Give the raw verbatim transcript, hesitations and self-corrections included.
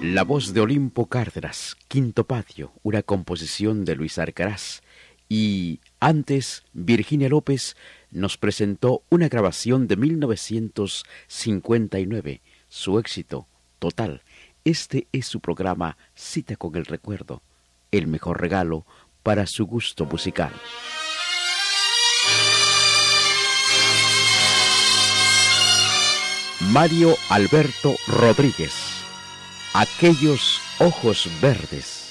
La voz de Olimpo Cárdenas, Quinto Patio, una composición de Luis Arcaraz. Y antes, Virginia López nos presentó una grabación de mil novecientos cincuenta y nueve, su éxito total. Este es su programa Cita con el Recuerdo, el mejor regalo para su gusto musical. Mario Alberto Rodríguez, Aquellos ojos verdes.